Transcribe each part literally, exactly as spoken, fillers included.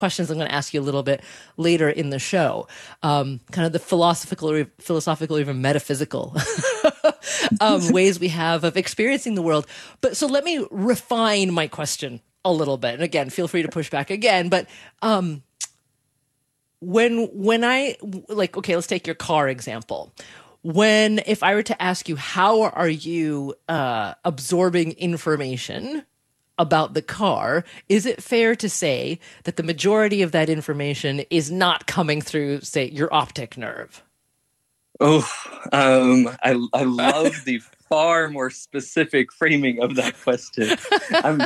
questions I'm going to ask you a little bit later in the show, um, kind of the philosophical, or philosophical, or even metaphysical um, ways we have of experiencing the world. But so let me refine my question a little bit. And again, feel free to push back again. But um, when when I like, okay, let's take your car example. When if I were to ask you, how are you uh, absorbing information about the car, is it fair to say that the majority of that information is not coming through, say, your optic nerve? Oh, um, I I love the far more specific framing of that question. I'm,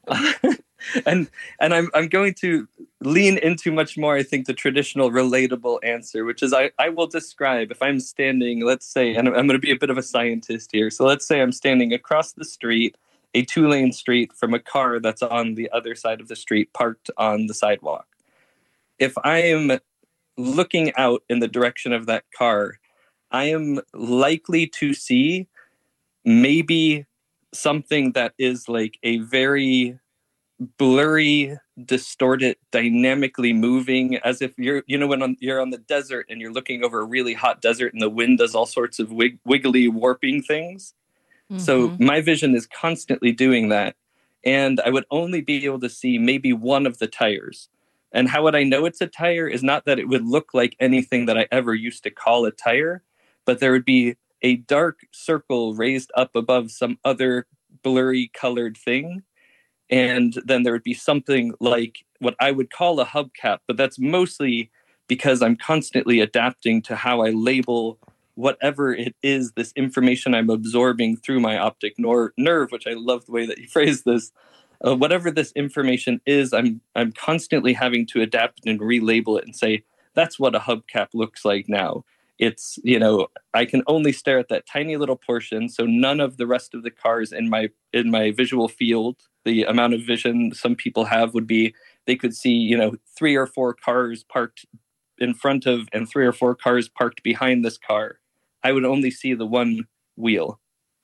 and and I'm I'm going to lean into much more, I think, the traditional relatable answer, which is I, I will describe if I'm standing, let's say, and I'm, I'm going to be a bit of a scientist here. So let's say I'm standing across the street, a two-lane street, from a car that's on the other side of the street, parked on the sidewalk. If I am looking out in the direction of that car, I am likely to see maybe something that is like a very blurry, distorted, dynamically moving, as if you're, you know, when on, you're on the desert and you're looking over a really hot desert and the wind does all sorts of wig- wiggly, warping things. Mm-hmm. So my vision is constantly doing that. And I would only be able to see maybe one of the tires. And how would I know it's a tire is not that it would look like anything that I ever used to call a tire, but there would be a dark circle raised up above some other blurry colored thing. And then there would be something like what I would call a hubcap, but that's mostly because I'm constantly adapting to how I label whatever it is, this information I'm absorbing through my optic nor- nerve, which I love the way that you phrased this. Uh, whatever this information is, I'm I'm constantly having to adapt and relabel it and say, that's what a hubcap looks like now. It's, you know, I can only stare at that tiny little portion, so none of the rest of the cars in my in my visual field, the amount of vision some people have would be, they could see, you know, three or four cars parked in front of and three or four cars parked behind this car. I would only see the one wheel.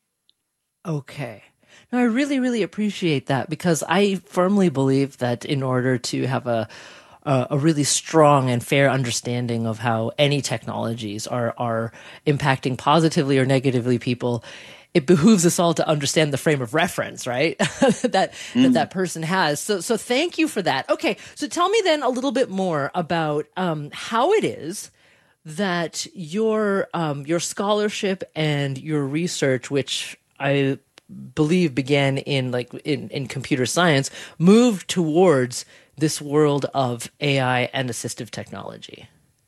Okay. No, I really, really appreciate that, because I firmly believe that in order to have a a, a really strong and fair understanding of how any technologies are are impacting positively or negatively people, it behooves us all to understand the frame of reference, right? that, mm. that that person has. So, so thank you for that. Okay. So tell me then a little bit more about, um, how it is that your, um, your scholarship and your research, which I believe began in like in, in computer science, moved towards this world of A I and assistive technology.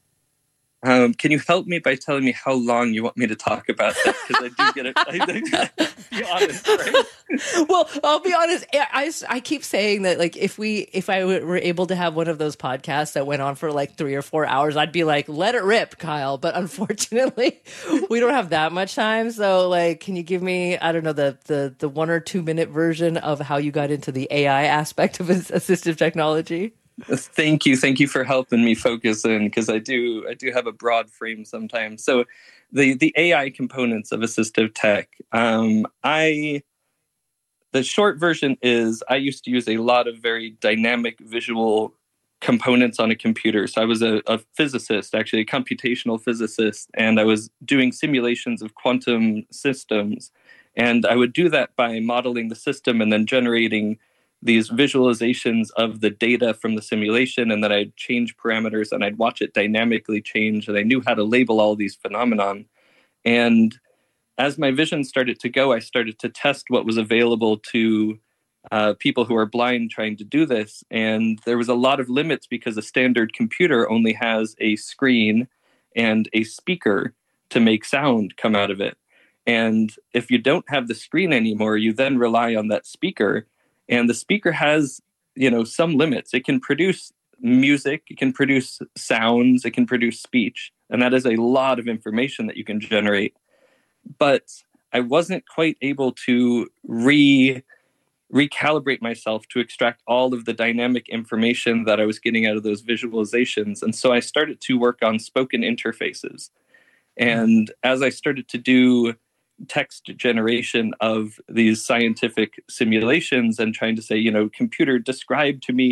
Um, can you help me by telling me how long you want me to talk about that? Because I do get it. I, I, be honest, right? Well, I'll be honest. I, I keep saying that, like, if we, if I were able to have one of those podcasts that went on for like three or four hours, I'd be like, let it rip, Kyle. But unfortunately, we don't have that much time. So, like, can you give me, I don't know, the the the one or two minute version of how you got into the A I aspect of assistive technology? Thank you. Thank you for helping me focus in, because I do I do have a broad frame sometimes. So the, the A I components of assistive tech, um, I the short version is I used to use a lot of very dynamic visual components on a computer. So I was a, a physicist, actually a computational physicist, and I was doing simulations of quantum systems. And I would do that by modeling the system and then generating these visualizations of the data from the simulation, and then I'd change parameters and I'd watch it dynamically change, and I knew how to label all these phenomenon. And as my vision started to go, I started to test what was available to uh, people who are blind trying to do this. And there was a lot of limits because a standard computer only has a screen and a speaker to make sound come out of it. And if you don't have the screen anymore, you then rely on that speaker. And the speaker has, you know, some limits. It can produce music, it can produce sounds, it can produce speech. And that is a lot of information that you can generate. But I wasn't quite able to re recalibrate myself to extract all of the dynamic information that I was getting out of those visualizations. And so I started to work on spoken interfaces. And as I started to do text generation of these scientific simulations and trying to say, you know, computer, describe to me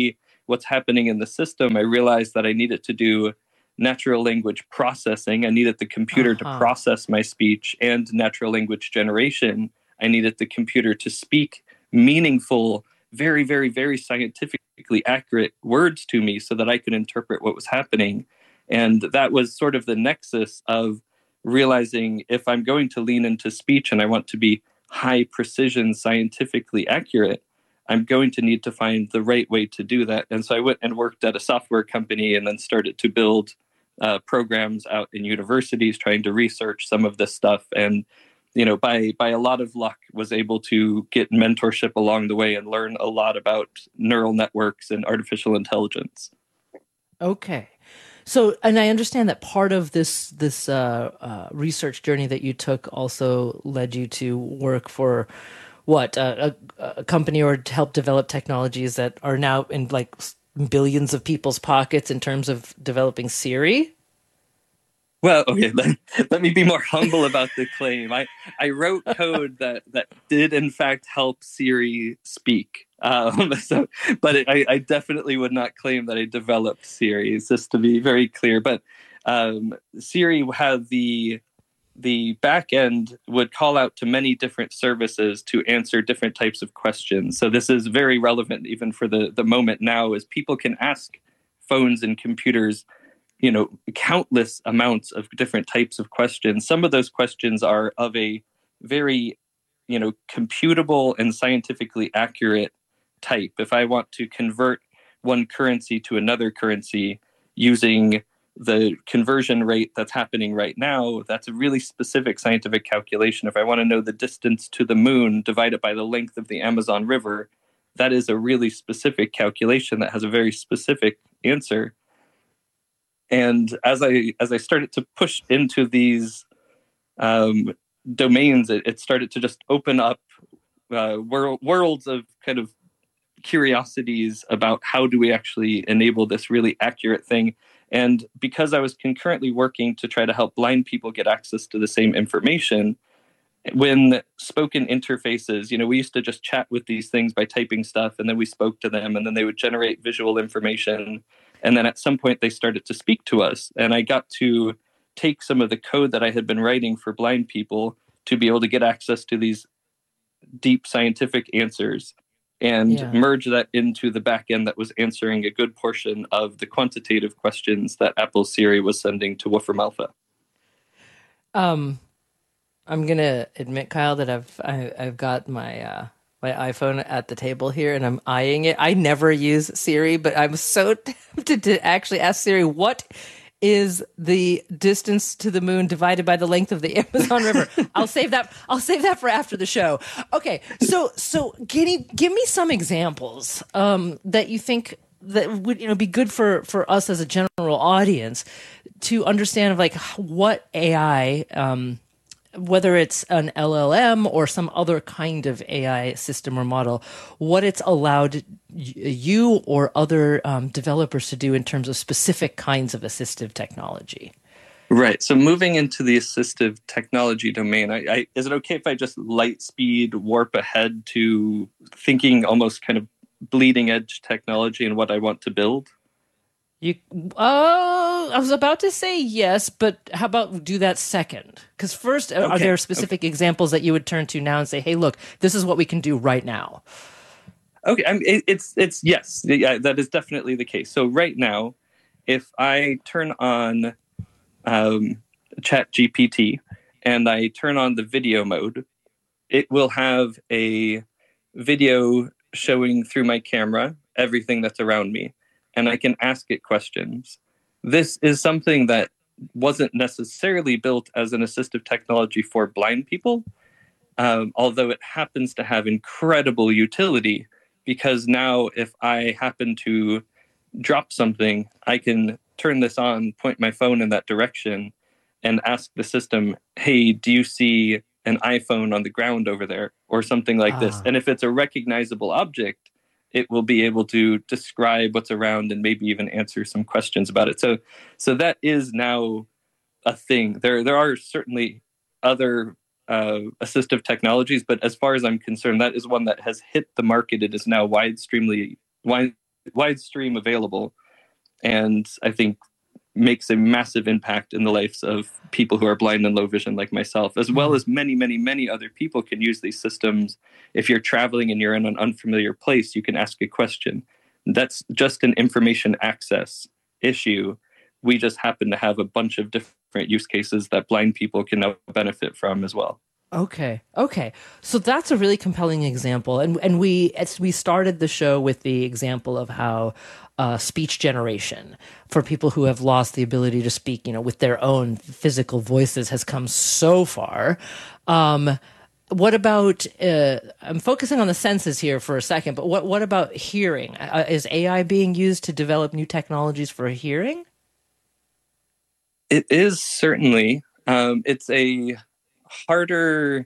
what's happening in the system, I realized that I needed to do natural language processing. I needed the computer uh-huh. to process my speech, and natural language generation. I needed the computer to speak meaningful, very, very, very scientifically accurate words to me so that I could interpret what was happening. And that was sort of the nexus of realizing if I'm going to lean into speech and I want to be high precision, scientifically accurate, I'm going to need to find the right way to do that. And so I went and worked at a software company and then started to build uh, programs out in universities trying to research some of this stuff. And, you know, by by a lot of luck, was able to get mentorship along the way and learn a lot about neural networks and artificial intelligence. Okay. So, and I understand that part of this this uh, uh, research journey that you took also led you to work for what uh, a, a company, or to help develop technologies that are now in like billions of people's pockets in terms of developing Siri. Well, okay, let, let me be more humble about the claim. I, I wrote code that, that did, in fact, help Siri speak. Um, so, but it, I, I definitely would not claim that I developed Siri, just to be very clear. But um, Siri had the the back end would call out to many different services to answer different types of questions. So this is very relevant even for the, the moment now, as people can ask phones and computers, you know, countless amounts of different types of questions. Some of those questions are of a very, you know, computable and scientifically accurate type. If I want to convert one currency to another currency using the conversion rate that's happening right now, that's a really specific scientific calculation. If I want to know the distance to the moon divided by the length of the Amazon River, that is a really specific calculation that has a very specific answer. And as I as I started to push into these um, domains, it, it started to just open up uh, wor- worlds of kind of curiosities about how do we actually enable this really accurate thing. And because I was concurrently working to try to help blind people get access to the same information, when spoken interfaces, you know, we used to just chat with these things by typing stuff, and then we spoke to them, and then they would generate visual information. And then at some point they started to speak to us. And I got to take some of the code that I had been writing for blind people to be able to get access to these deep scientific answers and yeah. merge that into the back end that was answering a good portion of the quantitative questions that Apple Siri was sending to Wolfram Alpha. Um, I'm gonna admit, Kyle, that I've I, I've got my uh, my iPhone at the table here, and I'm eyeing it. I never use Siri, but I'm so tempted to actually ask Siri, what is the distance to the moon divided by the length of the Amazon River? I'll save that. I'll save that for after the show. Okay, so so can you give me some examples um, that you think that would, you know, be good for, for us as a general audience to understand of like what A I, um, whether it's an L L M or some other kind of A I system or model, what it's allowed you or other um, developers to do in terms of specific kinds of assistive technology. Right. So moving into the assistive technology domain, I, I, is it okay if I just light speed warp ahead to thinking almost kind of bleeding edge technology and what I want to build? You, uh, I was about to say yes, but how about do that second? Because first, okay. Are there specific okay. examples that you would turn to now and say, "Hey, look, this is what we can do right now"? Okay, I mean, it, it's it's yes, yeah, that is definitely the case. So right now, if I turn on um, ChatGPT and I turn on the video mode, it will have a video showing through my camera everything that's around me. And I can ask it questions. This is something that wasn't necessarily built as an assistive technology for blind people, um, although it happens to have incredible utility, because now if I happen to drop something, I can turn this on, point my phone in that direction, and ask the system, hey, do you see an iPhone on the ground over there? Or something like ah. this. And if it's a recognizable object, it will be able to describe what's around and maybe even answer some questions about it. So, so that is now a thing. There, there are certainly other uh, assistive technologies, but as far as I'm concerned, that is one that has hit the market. It is now widestreamly, wide, wide stream available, and I think makes a massive impact in the lives of people who are blind and low vision like myself, as well as many, many, many other people can use these systems. If you're traveling and you're in an unfamiliar place, you can ask a question. That's just an information access issue. We just happen to have a bunch of different use cases that blind people can now benefit from as well. Okay. Okay. So that's a really compelling example. And and we as we started the show with the example of how uh, speech generation for people who have lost the ability to speak, you know, with their own physical voices has come so far. Um, what about, uh, I'm focusing on the senses here for a second, but what, what about hearing? Uh, is A I being used to develop new technologies for hearing? It is certainly. Um, it's a harder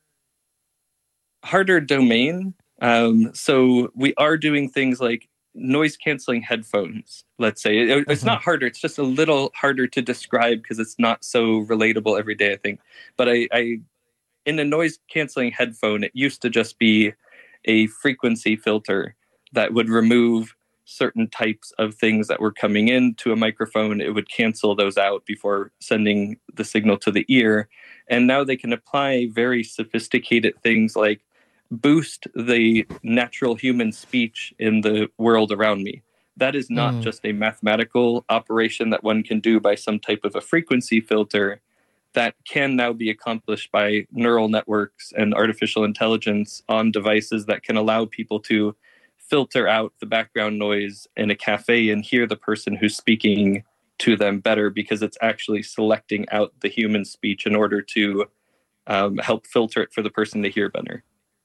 harder domain. Um, so we are doing things like noise canceling headphones, let's say. It, it's not harder, it's just a little harder to describe because it's not so relatable every day, I think. But I, I in a noise canceling headphone, it used to just be a frequency filter that would remove certain types of things that were coming into a microphone. It would cancel those out before sending the signal to the ear. And now they can apply very sophisticated things like boost the natural human speech in the world around me. That is not mm. just a mathematical operation that one can do by some type of a frequency filter. That can now be accomplished by neural networks and artificial intelligence on devices that can allow people to filter out the background noise in a cafe and hear the person who's speaking to them better, because it's actually selecting out the human speech in order to um, help filter it for the person to hear better.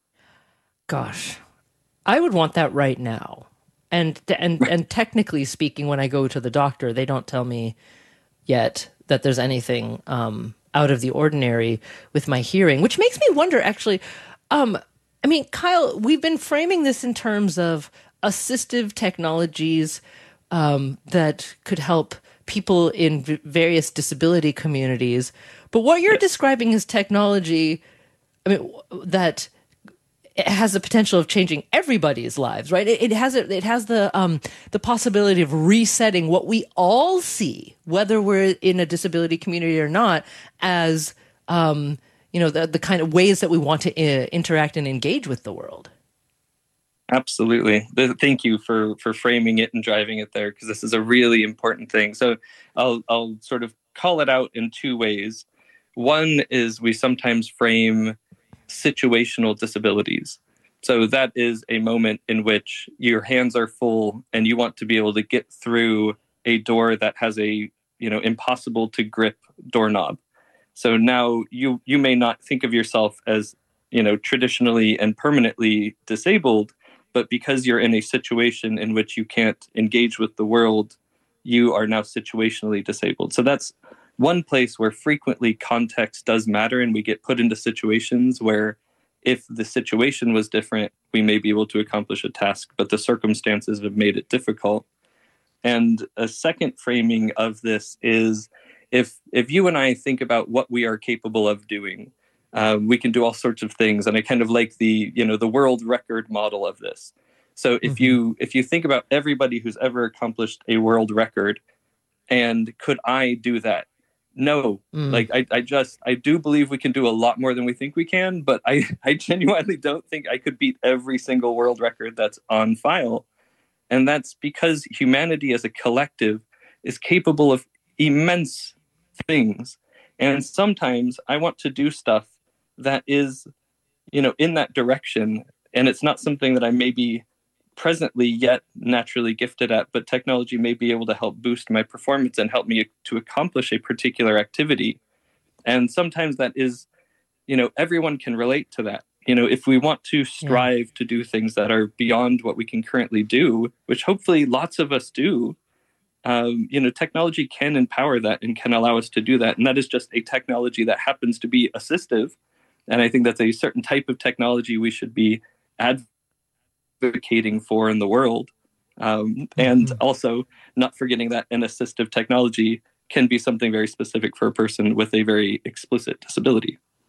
Gosh, I would want that right now. And and and technically speaking, when I go to the doctor, they don't tell me yet that there's anything um, out of the ordinary with my hearing, which makes me wonder, actually, um, I mean, Kyle, we've been framing this in terms of assistive technologies um, that could help people in v- various disability communities. But what you're yes. describing is technology, I mean, that it has the potential of changing everybody's lives, right? It, it has it, it has the um, the possibility of resetting what we all see, whether we're in a disability community or not, as um, you know, the the kind of ways that we want to uh, interact and engage with the world. Absolutely. Thank you for for framing it and driving it there, because this is a really important thing. So I'll I'll sort of call it out in two ways. One is we sometimes frame situational disabilities. So that is a moment in which your hands are full and you want to be able to get through a door that has a, you know, impossible to grip doorknob. So now you you may not think of yourself as, you know, traditionally and permanently disabled, but because you're in a situation in which you can't engage with the world, you are now situationally disabled. So that's one place where frequently context does matter, and we get put into situations where if the situation was different, we may be able to accomplish a task, but the circumstances have made it difficult. And a second framing of this is if if you and I think about what we are capable of doing, um, we can do all sorts of things. And I kind of like the, you know, the world record model of this. So if mm-hmm. you if you think about everybody who's ever accomplished a world record, and could I do that? No, mm. like I, I just, I do believe we can do a lot more than we think we can, but I, I genuinely don't think I could beat every single world record that's on file. And that's because humanity as a collective is capable of immense things. And sometimes I want to do stuff that is, you know, in that direction. And it's not something that I maybe presently yet naturally gifted at, but technology may be able to help boost my performance and help me to accomplish a particular activity. And sometimes that is, you know, everyone can relate to that. You know, if we want to strive yeah. to do things that are beyond what we can currently do, which hopefully lots of us do, um, you know, technology can empower that and can allow us to do that. And that is just a technology that happens to be assistive. And I think that's a certain type of technology we should be advocating advocating for in the world. Um, and mm-hmm. also not forgetting that an assistive technology can be something very specific for a person with a very explicit disability.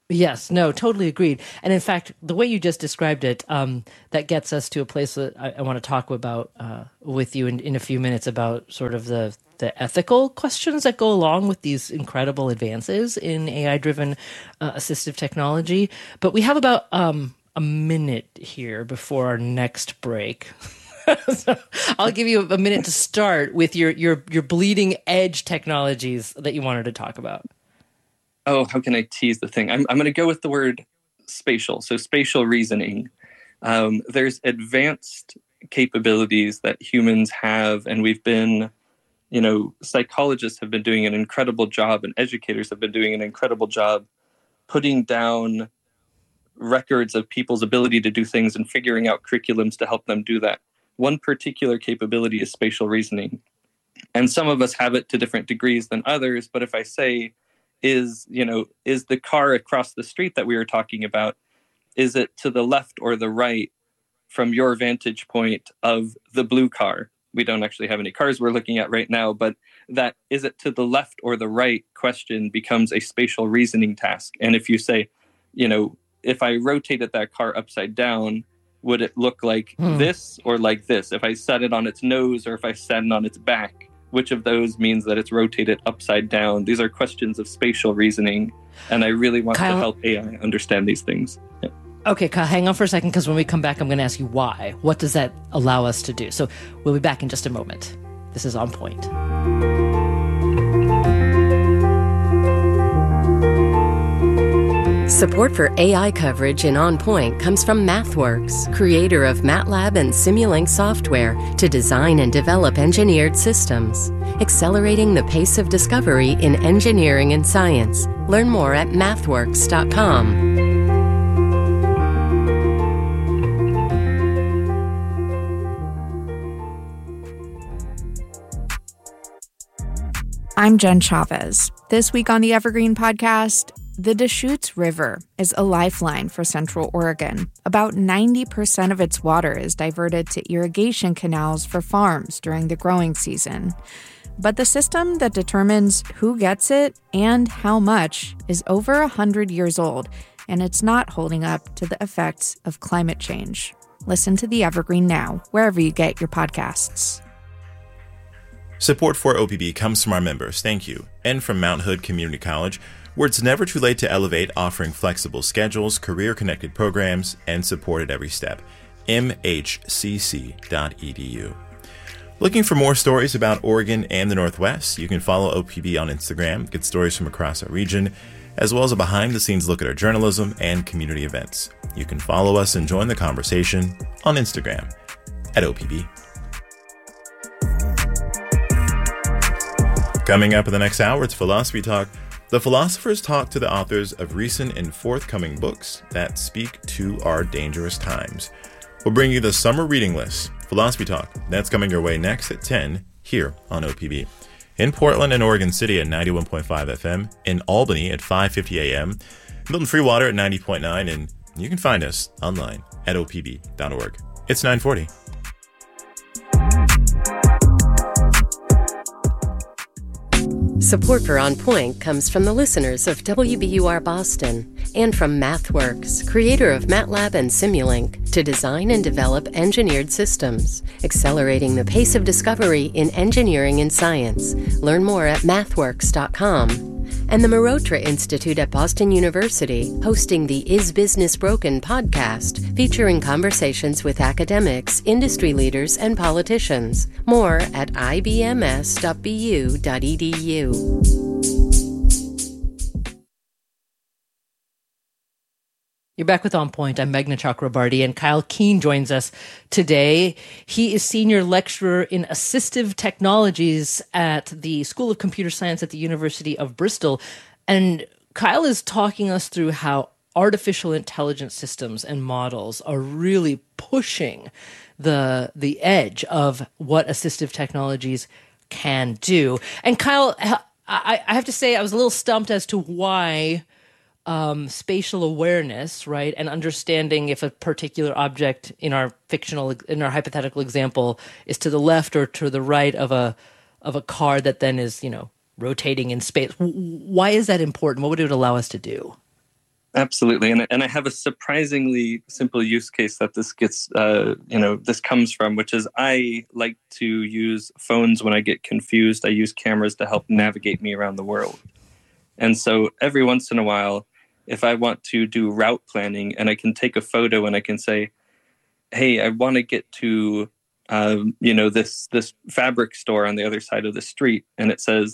Yes, no, totally agreed. And in fact, the way you just described it, um, that gets us to a place that I, I want to talk about uh, with you in, in a few minutes about sort of the, the ethical questions that go along with these incredible advances in A I-driven uh, assistive technology. But we have about um, a minute here before our next break. So I'll give you a minute to start with your, your, your bleeding edge technologies that you wanted to talk about. Oh, how can I tease the thing? I'm, I'm going to go with the word spatial. So spatial reasoning. Um, there's advanced capabilities that humans have, and we've been, you know, psychologists have been doing an incredible job, and educators have been doing an incredible job putting down records of people's ability to do things and figuring out curriculums to help them do that. One particular capability is spatial reasoning. And some of us have it to different degrees than others, but if I say, is, you know, is the car across the street that we were talking about, is it to the left or the right from your vantage point of the blue car? We don't actually have any cars we're looking at right now, but that is it to the left or the right question becomes a spatial reasoning task. And if you say, you know, if I rotated that car upside down, would it look like hmm. this or like this? If I set it on its nose or if I set it on its back, which of those means that it's rotated upside down? These are questions of spatial reasoning, and I really want Kyle, to help A I understand these things. Yeah. Okay, Kyle, hang on for a second, because when we come back, I'm going to ask you why. What does that allow us to do? So we'll be back in just a moment. This is On Point. Support for A I coverage in On Point comes from MathWorks, creator of MATLAB and Simulink software to design and develop engineered systems, accelerating the pace of discovery in engineering and science. Learn more at mathworks dot com. I'm Jen Chavez. This week on the Evergreen Podcast, the Deschutes River is a lifeline for Central Oregon. About ninety percent of its water is diverted to irrigation canals for farms during the growing season. But the system that determines who gets it and how much is over one hundred years old, and it's not holding up to the effects of climate change. Listen to the Evergreen now, wherever you get your podcasts. Support for O P B comes from our members, thank you, and from Mount Hood Community College, where it's never too late to elevate, offering flexible schedules, career-connected programs, and support at every step. m h c c dot e d u. Looking for more stories about Oregon and the Northwest? You can follow O P B on Instagram, get stories from across our region, as well as a behind-the-scenes look at our journalism and community events. You can follow us and join the conversation on Instagram at O P B. Coming up in the next hour, it's Philosophy Talk. The philosophers talk to the authors of recent and forthcoming books that speak to our dangerous times. We'll bring you the summer reading list, Philosophy Talk. That's coming your way next at ten here on O P B. In Portland and Oregon City at ninety-one point five F M, in Albany at five fifty A M, Milton Freewater at ninety point nine, and you can find us online at o p b dot org. It's nine forty. Support for On Point comes from the listeners of W B U R Boston and from MathWorks, creator of MATLAB and Simulink, to design and develop engineered systems, accelerating the pace of discovery in engineering and science. Learn more at mathworks dot com. And the Marotra Institute at Boston University, hosting the Is Business Broken podcast, featuring conversations with academics, industry leaders, and politicians. More at i b m s dot b u dot e d u. You're back with On Point. I'm Meghna Chakrabarty, and Kyle Keen joins us today. He is senior lecturer in assistive technologies at the School of Computer Science at the University of Bristol. And Kyle is talking us through how artificial intelligence systems and models are really pushing the the edge of what assistive technologies can do. And Kyle, I, I have to say I was a little stumped as to why Um, spatial awareness, right, and understanding if a particular object in our fictional, in our hypothetical example, is to the left or to the right of a of a car that then is, you know, rotating in space. Why is that important? What would it allow us to do? Absolutely, and and I have a surprisingly simple use case that this gets, uh, you know, this comes from, which is I like to use phones when I get confused. I use cameras to help navigate me around the world, and so every once in a while, if I want to do route planning, and I can take a photo and I can say, "Hey, I want to get to, um, you know, this this fabric store on the other side of the street," and it says,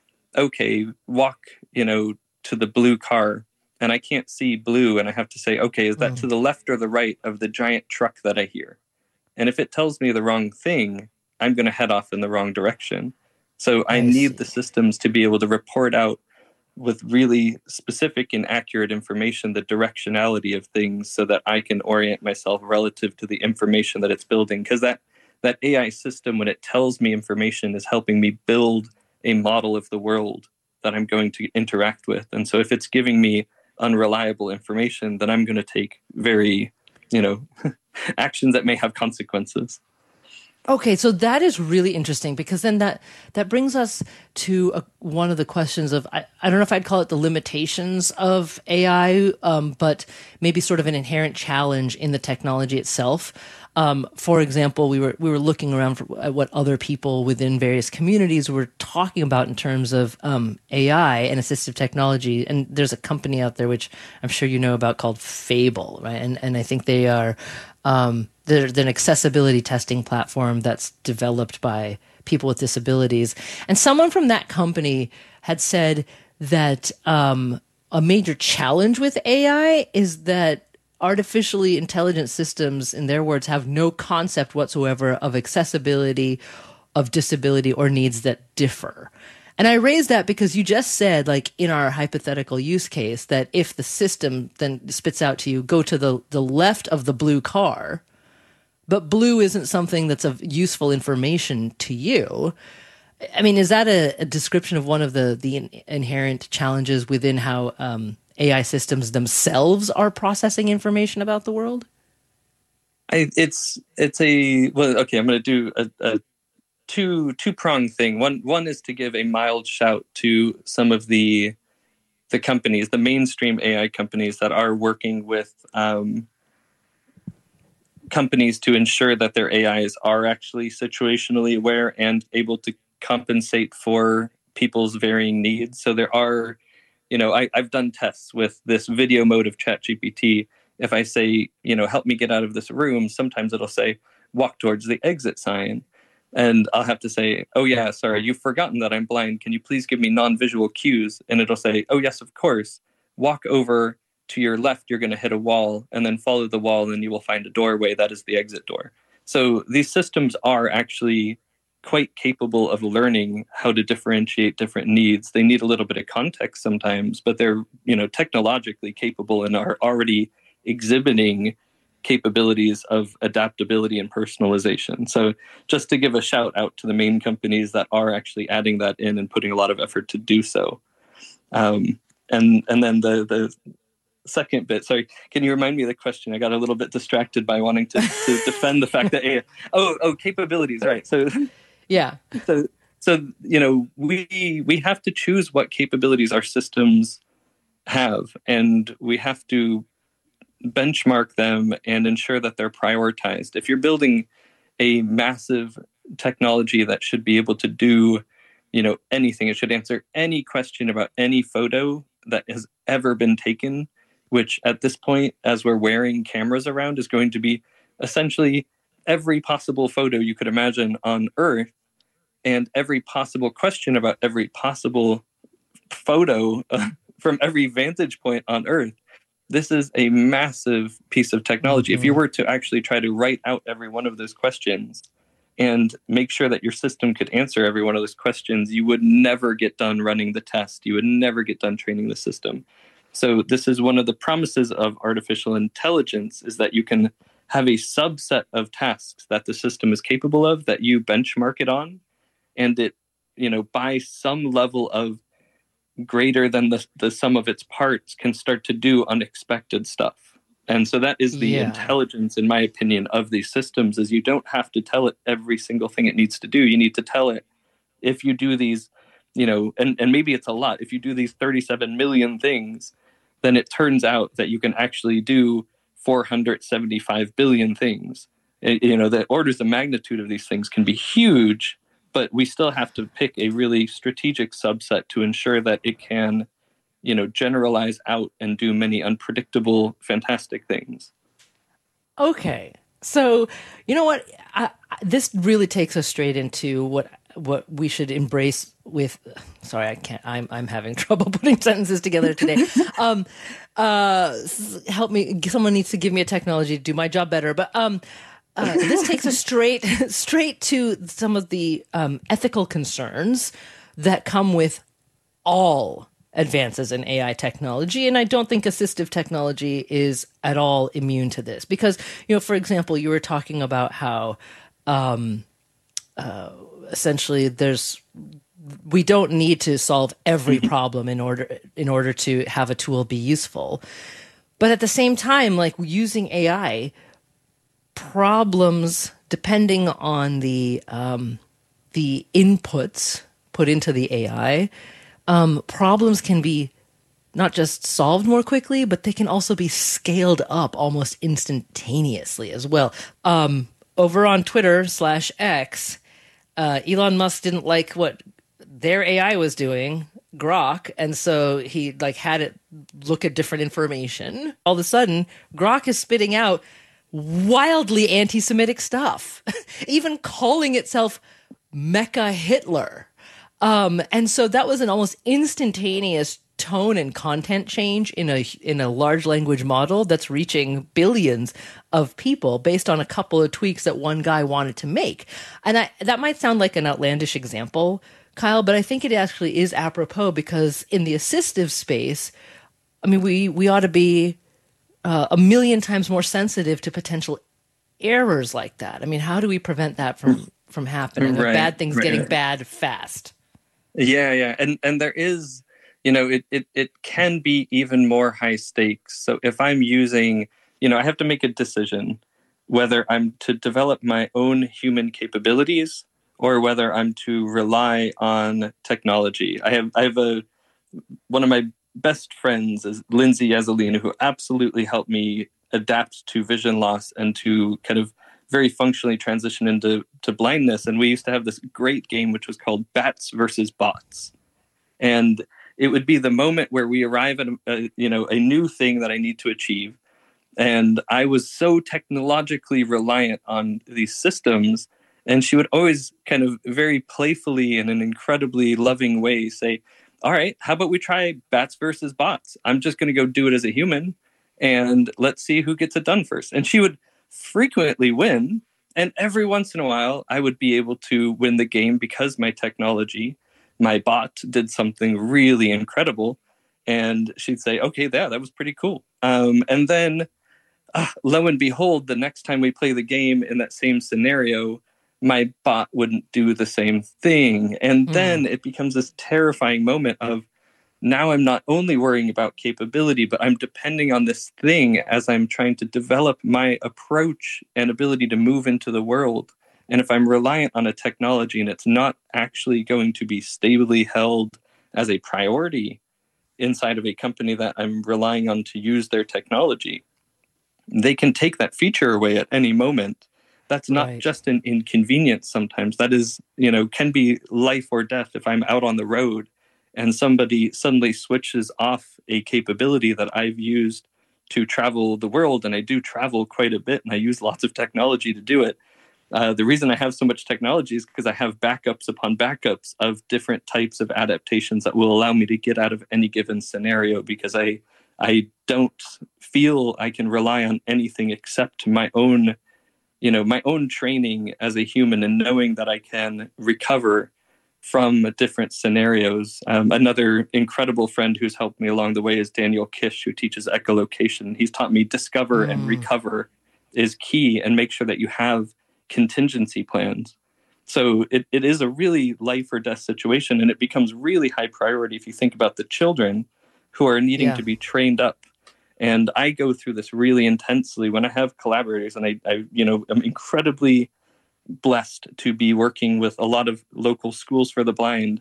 "Okay, walk, you know, to the blue car." And I can't see blue, and I have to say, okay, is that mm. to the left or the right of the giant truck that I hear? And if it tells me the wrong thing, I'm going to head off in the wrong direction. So I, I need see. the systems to be able to report out with really specific and accurate information the directionality of things so that I can orient myself relative to the information that it's building. Because that, that A I system, when it tells me information, is helping me build a model of the world that I'm going to interact with. And so if it's giving me unreliable information, then I'm going to take very, you know, actions that may have consequences. Okay, so that is really interesting, because then that that brings us to a, one of the questions of, I, I don't know if I'd call it the limitations of A I, um, but maybe sort of an inherent challenge in the technology itself. Um, for example, we were we were looking around for, at what other people within various communities were talking about in terms of um, A I and assistive technology. And there's a company out there which I'm sure you know about called Fable, right? And and I think they are um, they're, they're an accessibility testing platform that's developed by people with disabilities. And someone from that company had said that um, a major challenge with A I is that artificially intelligent systems, in their words, have no concept whatsoever of accessibility, of disability, or needs that differ. And I raise that because you just said, like in our hypothetical use case, that if the system then spits out to you, go to the, the left of the blue car, but blue isn't something that's of useful information to you. I mean, is that a, a description of one of the, the in, inherent challenges within how um, A I systems themselves are processing information about the world? I, it's it's a well, okay. I'm going to do a, a two two pronged thing. One one is to give a mild shout to some of the the companies, the mainstream A I companies that are working with um, companies to ensure that their A Is are actually situationally aware and able to compensate for people's varying needs. So there are, you know, I, I've done tests with this video mode of ChatGPT. If I say, you know, help me get out of this room, sometimes it'll say, walk towards the exit sign. And I'll have to say, oh, yeah, sorry, you've forgotten that I'm blind. Can you please give me non-visual cues? And it'll say, oh, yes, of course. Walk over to your left, you're going to hit a wall, and then follow the wall, and you will find a doorway. That is the exit door. So these systems are actually quite capable of learning how to differentiate different needs. They need a little bit of context sometimes, but they're, you know, technologically capable and are already exhibiting capabilities of adaptability and personalization. So just to give a shout out to the main companies that are actually adding that in and putting a lot of effort to do so. Um, and and then the the second bit, sorry, can you remind me of the question? I got a little bit distracted by wanting to, to defend the fact that A I, oh oh capabilities, right? So yeah, so so you know we we have to choose what capabilities our systems have, and we have to benchmark them and ensure that they're prioritized. If you're building a massive technology that should be able to do, you know, anything, it should answer any question about any photo that has ever been taken, which at this point, as we're wearing cameras around, is going to be essentially every possible photo you could imagine on Earth, and every possible question about every possible photo uh, from every vantage point on Earth. This is a massive piece of technology. Mm-hmm. If you were to actually try to write out every one of those questions and make sure that your system could answer every one of those questions, you would never get done running the test. You would never get done training the system. So this is one of the promises of artificial intelligence, is that you can have a subset of tasks that the system is capable of that you benchmark it on, and it, you know, by some level of greater than the, the sum of its parts can start to do unexpected stuff. And so that is the yeah. intelligence, in my opinion, of these systems, is you don't have to tell it every single thing it needs to do. You need to tell it, if you do these, you know, and, and maybe it's a lot, if you do these thirty-seven million things, then it turns out that you can actually do four hundred seventy-five billion things. It, you know, the orders of magnitude of these things can be huge, but we still have to pick a really strategic subset to ensure that it can, you know, generalize out and do many unpredictable, fantastic things. Okay. So, you know what? I, I, this really takes us straight into what what we should embrace with. Sorry, I can't. I'm I'm having trouble putting sentences together today. um, uh, help me. Someone needs to give me a technology to do my job better. But um, uh, this takes us straight straight to some of the um, ethical concerns that come with all advances in A I technology. And I don't think assistive technology is at all immune to this. Because, you know, for example, you were talking about how um, uh, essentially there's we don't need to solve every problem in order in order to have a tool be useful. But at the same time, like using A I, problems, depending on the um, the inputs put into the A I, Um, problems can be not just solved more quickly, but they can also be scaled up almost instantaneously as well. Um, over on Twitter slash X, uh, Elon Musk didn't like what their A I was doing, Grok, and so he like had it look at different information. All of a sudden, Grok is spitting out wildly anti-Semitic stuff, even calling itself Mecha Hitler. Um, and so that was an almost instantaneous tone and content change in a in a large language model that's reaching billions of people based on a couple of tweaks that one guy wanted to make. And I, that might sound like an outlandish example, Kyle, but I think it actually is apropos because in the assistive space, I mean, we, we ought to be uh, a million times more sensitive to potential errors like that. I mean, how do we prevent that from, from happening? Right, Of bad things right. getting bad fast? Yeah, yeah. And and there is, you know, it, it, it can be even more high stakes. So if I'm using, you know, I have to make a decision whether I'm to develop my own human capabilities or whether I'm to rely on technology. I have I have a one of my best friends is Lindsay Yazzelina, who absolutely helped me adapt to vision loss and to kind of very functionally transition into to blindness. And we used to have this great game, which was called Bats versus Bots. And it would be the moment where we arrive at a, a, you know, a new thing that I need to achieve. And I was so technologically reliant on these systems. And she would always kind of very playfully in an incredibly loving way say, all right, how about we try Bats versus Bots? I'm just going to go do it as a human and let's see who gets it done first. And she would frequently win, and every once in a while I would be able to win the game because my technology, my bot did something really incredible, and she'd say, okay, yeah, that was pretty cool. Um, and then uh, lo and behold, the next time we play the game in that same scenario, my bot wouldn't do the same thing. And mm. then it becomes this terrifying moment of, now I'm not only worrying about capability, but I'm depending on this thing as I'm trying to develop my approach and ability to move into the world. And if I'm reliant on a technology and it's not actually going to be stably held as a priority inside of a company that I'm relying on to use their technology, they can take that feature away at any moment. That's not right. just an inconvenience sometimes. That is, you know, can be life or death if I'm out on the road and somebody suddenly switches off a capability that I've used to travel the world, and I do travel quite a bit, and I use lots of technology to do it. Uh, the reason I have so much technology is because I have backups upon backups of different types of adaptations that will allow me to get out of any given scenario, because I I don't feel I can rely on anything except my own, you know, my own training as a human and knowing that I can recover from different scenarios. Um, another incredible friend who's helped me along the way is Daniel Kish, who teaches echolocation. He's taught me discover mm. and recover is key, and make sure that you have contingency plans. So it, it is a really life or death situation, and it becomes really high priority if you think about the children who are needing yeah. to be trained up. And I go through this really intensely when I have collaborators, and I, I you know, I'm incredibly blessed to be working with a lot of local schools for the blind.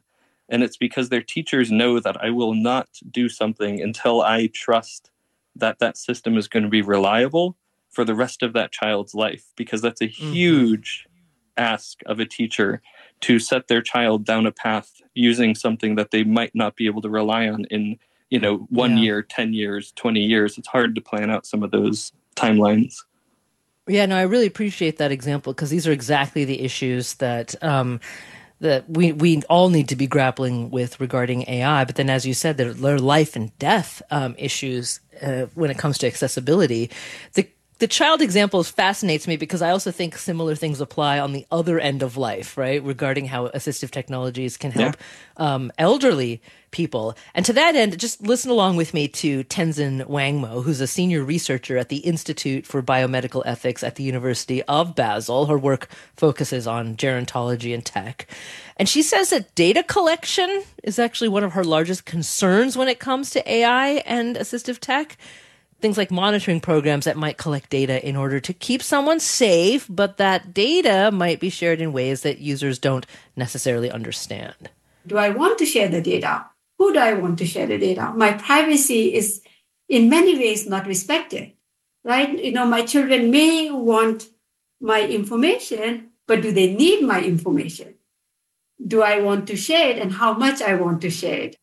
And it's because their teachers know that I will not do something until I trust that that system is going to be reliable for the rest of that child's life, because that's a huge mm-hmm. ask of a teacher to set their child down a path using something that they might not be able to rely on in, you know, one yeah. year, ten years, twenty years. It's hard to plan out some of those timelines. Yeah, no, I really appreciate that example, because these are exactly the issues that um, that we we all need to be grappling with regarding A I. But then, as you said, there are life and death um, issues uh, when it comes to accessibility. The The child example fascinates me because I also think similar things apply on the other end of life, right? Regarding how assistive technologies can help yeah. um, elderly people. And to that end, just listen along with me to Tenzin Wangmo, who's a senior researcher at the Institute for Biomedical Ethics at the University of Basel. Her work focuses on gerontology and tech. And she says that data collection is actually one of her largest concerns when it comes to A I and assistive tech. Things like monitoring programs that might collect data in order to keep someone safe, but that data might be shared in ways that users don't necessarily understand. Do I want to share the data? Who do I want to share the data? My privacy is in many ways not respected, right? You know, my children may want my information, but do they need my information? Do I want to share it, and how much I want to share it?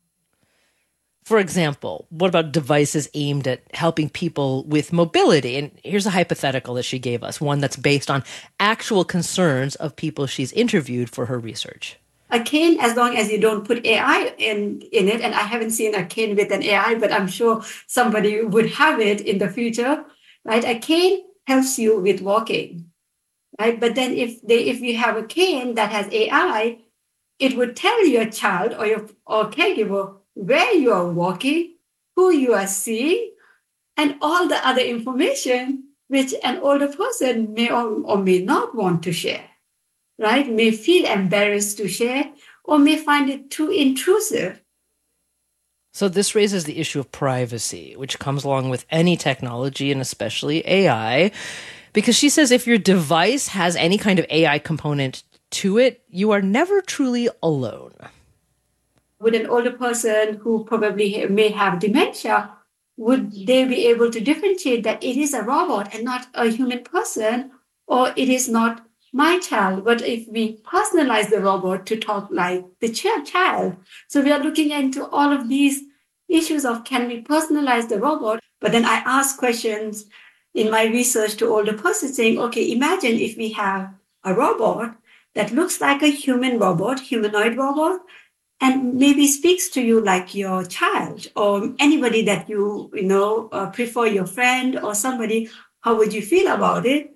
For example, what about devices aimed at helping people with mobility? And here's a hypothetical that she gave us, one that's based on actual concerns of people she's interviewed for her research. A cane, as long as you don't put A I in, in it, and I haven't seen a cane with an A I, but I'm sure somebody would have it in the future, right? A cane helps you with walking, right? But then if they, if you have a cane that has A I, it would tell your child or your or caregiver where you are walking, who you are seeing, and all the other information which an older person may or, or may not want to share, right? May feel embarrassed to share or may find it too intrusive. So this raises the issue of privacy, which comes along with any technology and especially A I, because she says if your device has any kind of A I component to it, you are never truly alone. Would an older person who probably may have dementia, would they be able to differentiate that it is a robot and not a human person, or it is not my child? But if we personalize the robot to talk like the child, so we are looking into all of these issues of can we personalize the robot? But then I ask questions in my research to older persons saying, okay, imagine if we have a robot that looks like a human robot, humanoid robot, and maybe speaks to you like your child or anybody that you, you know, uh, prefer, your friend or somebody. How would you feel about it?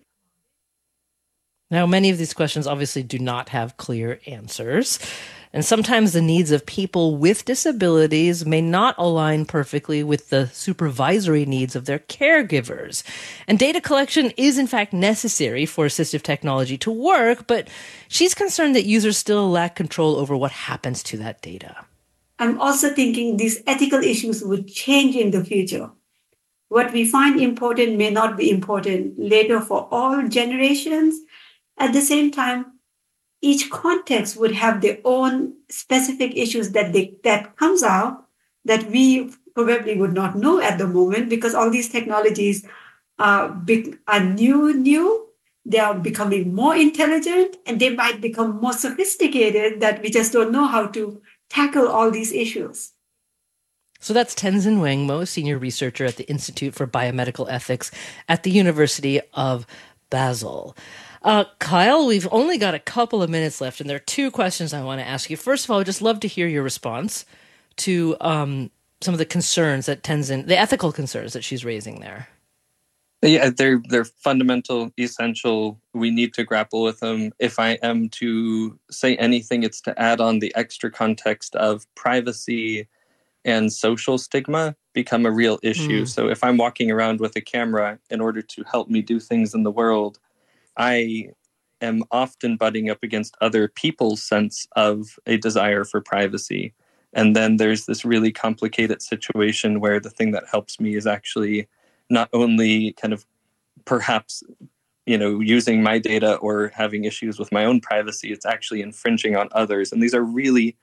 Now, many of these questions obviously do not have clear answers. And sometimes the needs of people with disabilities may not align perfectly with the supervisory needs of their caregivers. And data collection is, in fact, necessary for assistive technology to work, but she's concerned that users still lack control over what happens to that data. I'm also thinking these ethical issues would change in the future. What we find important may not be important later for all generations. At the same time, each context would have their own specific issues that they, that comes out that we probably would not know at the moment, because all these technologies are, big, are new, new. They are becoming more intelligent, and they might become more sophisticated that we just don't know how to tackle all these issues. So that's Tenzin Wangmo, senior researcher at the Institute for Biomedical Ethics at the University of Basel. Uh, Kyle, we've only got a couple of minutes left, and there are two questions I want to ask you. First of all, I'd just love to hear your response to um, some of the concerns that Tenzin, the ethical concerns that she's raising there. Yeah, they're they're fundamental, essential. We need to grapple with them. If I am to say anything, it's to add on the extra context of privacy and social stigma become a real issue. Mm. So if I'm walking around with a camera in order to help me do things in the world, I am often butting up against other people's sense of a desire for privacy. And then there's this really complicated situation where the thing that helps me is actually not only kind of perhaps, you know, using my data or having issues with my own privacy, it's actually infringing on others. And these are really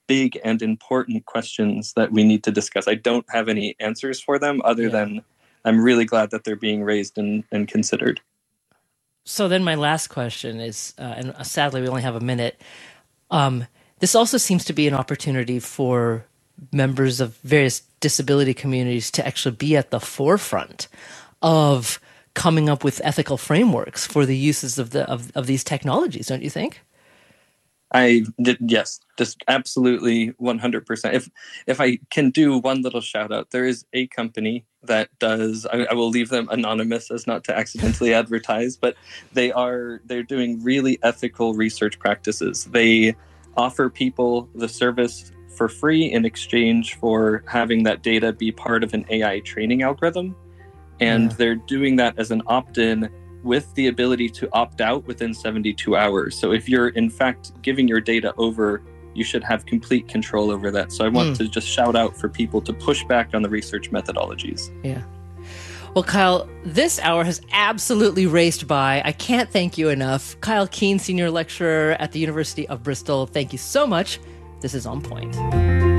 big and important questions that we need to discuss. I don't have any answers for them other yeah. than I'm really glad that they're being raised and, and considered. So then my last question is, uh, and sadly we only have a minute, um, this also seems to be an opportunity for members of various disability communities to actually be at the forefront of coming up with ethical frameworks for the uses of the of, of these technologies, don't you think? I did, yes, just absolutely one hundred percent. If if I can do one little shout out, there is a company that does, I, I will leave them anonymous as not to accidentally advertise, but they are, they're doing really ethical research practices. They offer people the service for free in exchange for having that data be part of an A I training algorithm. And yeah. they're doing that as an opt-in with the ability to opt out within seventy-two hours. So if you're in fact giving your data over, you should have complete control over that. So I want mm. to just shout out for people to push back on the research methodologies. Yeah. Well, Kyle, this hour has absolutely raced by. I can't thank you enough. Kyle Keen, Senior Lecturer at the University of Bristol, thank you so much. This is On Point.